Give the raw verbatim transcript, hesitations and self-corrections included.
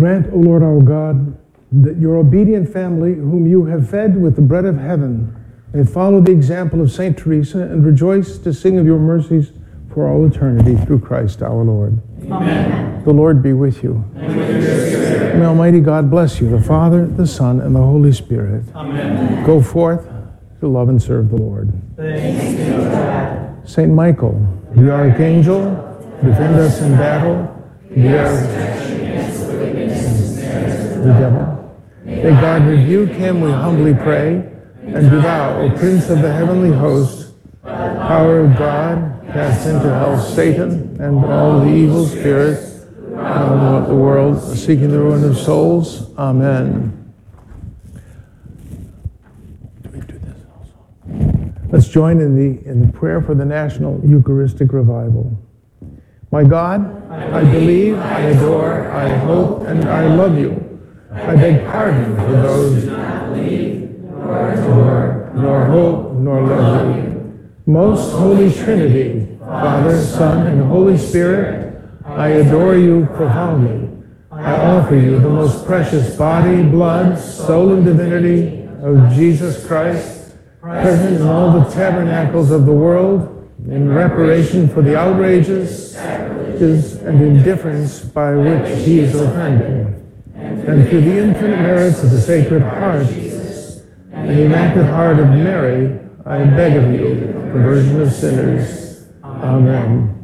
Grant, O Lord our God, that your obedient family, whom you have fed with the bread of heaven, may follow the example of Saint Teresa and rejoice to sing of your mercies for all eternity through Christ our Lord. Amen. The Lord be with you. And with your spirit. May Almighty God bless you, the Father, the Son, and the Holy Spirit. Amen. Go forth to love and serve the Lord. Thanks be to God. Saint Michael, the Archangel, defend us in battle. Be our protection against the wickedness and snares of the devil. May God rebuke him, we humbly pray. And do thou, O Prince of the heavenly host, by the power of God, cast into hell Satan and all the evil spirits around the world, seeking the ruin of souls. Amen. Do we do this also? Let's join in the in the prayer for the National Eucharistic Revival. My God, I believe, I adore, I hope, and I love you. I beg pardon for those who do not believe, nor adore, nor hope, nor love you. Most Holy Trinity, Father, Son, and Holy Spirit, I adore you profoundly. I offer you the most precious body, blood, soul, and divinity of Jesus Christ, present in all the tabernacles of the world, in reparation for the outrages, sacrileges, and indifference by which he is offended, and through the infinite merits of the Sacred Heart and the Immaculate Heart of Mary, I beg of you, conversion of sinners. Amen.